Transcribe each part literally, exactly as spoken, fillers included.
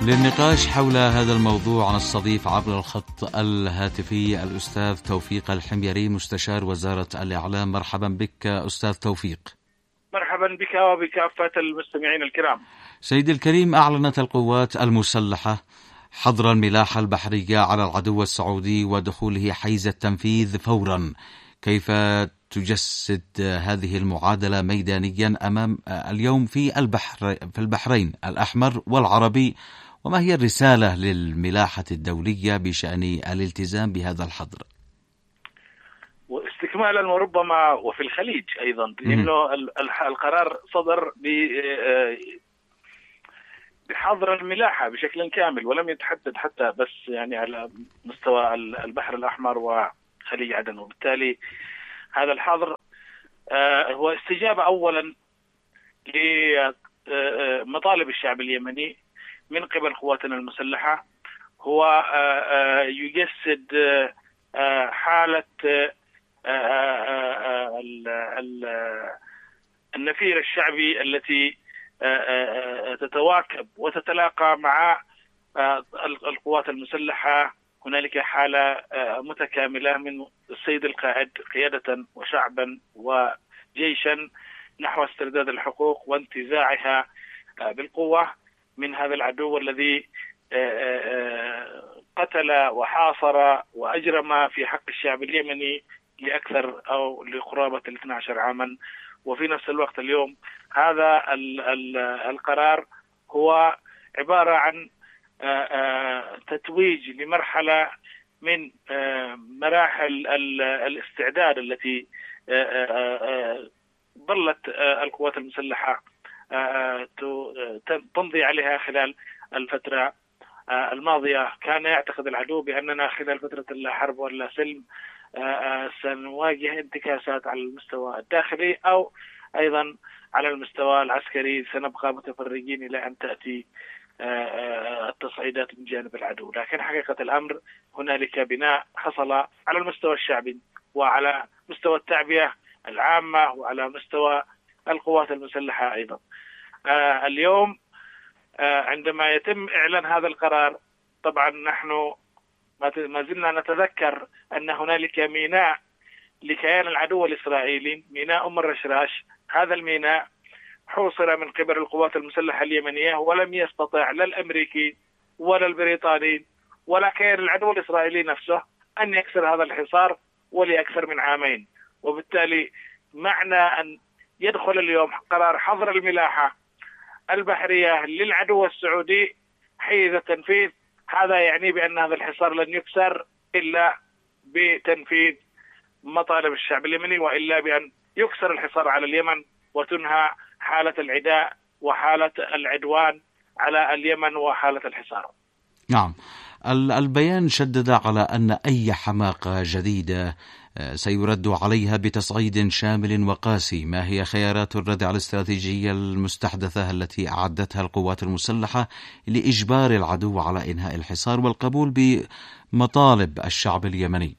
للنقاش حول هذا الموضوع نستضيف عبر الخط الهاتفي الأستاذ توفيق الحميري مستشار وزارة الإعلام. مرحبا بك أستاذ توفيق. مرحبا بك وبكافة المستمعين الكرام. سيدي الكريم، أعلنت القوات المسلحة حظر الملاحة البحرية على العدو السعودي ودخوله حيز التنفيذ فورا. كيف تجسد هذه المعادلة ميدانيا أمام اليوم في البحر في البحرين الأحمر والعربي، وما هي الرسالة للملاحة الدولية بشأن الالتزام بهذا الحظر؟ واستكمالا وربما وفي الخليج أيضا، لأنه القرار صدر بحظر الملاحة بشكل كامل ولم يتحدد حتى بس يعني على مستوى البحر الأحمر وخليج عدن، وبالتالي هذا الحظر هو استجابة أولا لمطالب الشعب اليمني من قبل قواتنا المسلحة. هو يجسد حالة النفير الشعبي التي تتواكب وتتلاقى مع القوات المسلحة. هنالك حالة متكاملة من السيد القائد قيادة وشعبا وجيشا نحو استرداد الحقوق وانتزاعها بالقوة من هذا العدو الذي قتل وحاصر وأجرم في حق الشعب اليمني لأكثر أو لقرابة اثني عشر عاما. وفي نفس الوقت اليوم هذا القرار هو عبارة عن تتويج لمرحلة من مراحل الاستعداد التي ظلت القوات المسلحة تمضي عليها خلال الفترة الماضية. كان يعتقد العدو بأننا خلال فترة لا حرب ولا سلم سنواجه انتكاسات على المستوى الداخلي أو أيضا على المستوى العسكري، سنبقى متفرجين إلى أن تأتي التصعيدات من جانب العدو. لكن حقيقة الأمر هنالك بناء حصل على المستوى الشعبي وعلى مستوى التعبئة العامة وعلى مستوى القوات المسلحة أيضا. اليوم عندما يتم إعلان هذا القرار، طبعا نحن ما زلنا نتذكر أن هنالك ميناء لكيان العدو الإسرائيلي، ميناء أم الرشراش. هذا الميناء حوصر من قبل القوات المسلحة اليمنية ولم يستطع لا الأمريكي ولا البريطاني ولا كيان العدو الإسرائيلي نفسه أن يكسر هذا الحصار ولأكثر من عامين. وبالتالي معنى أن يدخل اليوم قرار حظر الملاحة البحرية للعدو السعودي حيز التنفيذ، هذا يعني بأن هذا الحصار لن يكسر إلا بتنفيذ مطالب الشعب اليمني، وإلا بأن يكسر الحصار على اليمن وتنهى حالة العداء وحالة العدوان على اليمن وحالة الحصار. نعم، البيان شدد على أن أي حماقة جديدة سيرد عليها بتصعيد شامل وقاسي. ما هي خيارات الردع الاستراتيجية المستحدثة التي أعدتها القوات المسلحة لإجبار العدو على إنهاء الحصار والقبول بمطالب الشعب اليمني؟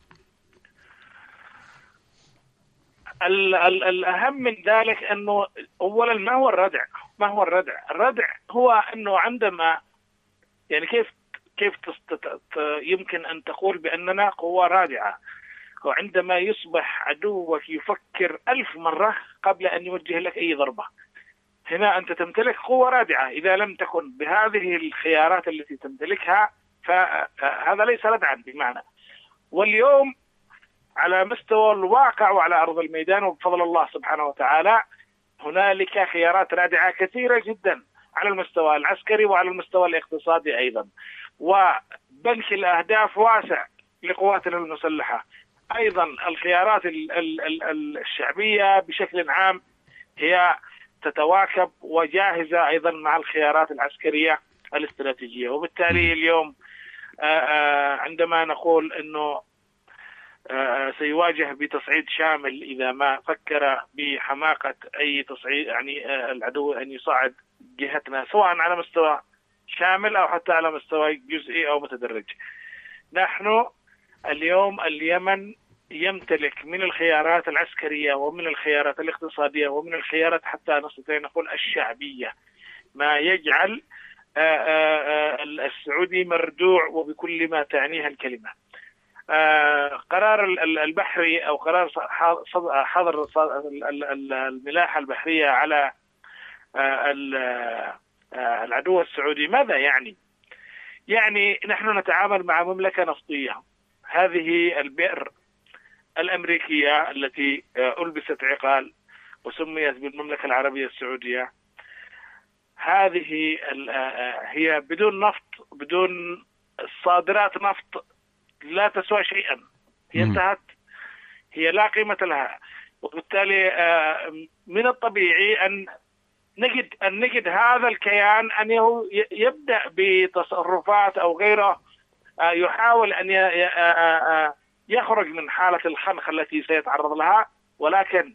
الأهم من ذلك أنه أولا ما هو الردع؟ ما هو الردع؟ الردع هو أنه عندما يعني كيف كيف يمكن أن تقول بأننا قوة رادعة، وعندما يصبح عدوك يفكر ألف مرة قبل أن يوجه لك أي ضربة. هنا أنت تمتلك قوة رادعة. إذا لم تكن بهذه الخيارات التي تمتلكها فهذا ليس ردعا بمعنى. واليوم على مستوى الواقع وعلى أرض الميدان وبفضل الله سبحانه وتعالى هنالك خيارات رادعة كثيرة جدا على المستوى العسكري وعلى المستوى الاقتصادي أيضا، وبنك الأهداف واسع لقواتنا المسلحة. أيضا الخيارات الشعبية بشكل عام هي تتواكب وجاهزة أيضا مع الخيارات العسكرية الاستراتيجية. وبالتالي اليوم عندما نقول أنه سيواجه بتصعيد شامل إذا ما فكر بحماقة أي تصعيد، يعني العدو أن يصعد جهتنا سواء على مستوى شامل أو حتى على مستوى جزئي أو متدرج. نحن اليوم اليمن يمتلك من الخيارات العسكرية ومن الخيارات الاقتصادية ومن الخيارات حتى نستطيع نقول الشعبية ما يجعل السعودي مردوع وبكل ما تعنيها الكلمة. قرار البحري أو قرار حظر الملاحة البحرية على العدو السعودي ماذا يعني؟ يعني نحن نتعامل مع مملكة نفطية، هذه البئر الأمريكية التي ألبست عقال وسميت بالمملكة العربية السعودية، هذه هي بدون نفط، بدون صادرات نفط لا تسوى شيئا، هي انتهت، هي لا قيمة لها. وبالتالي من الطبيعي أن نجد أن نجد هذا الكيان أنه يبدأ بتصرفات أو غيره يحاول أن يخرج من حالة الخنخ التي سيتعرض لها، ولكن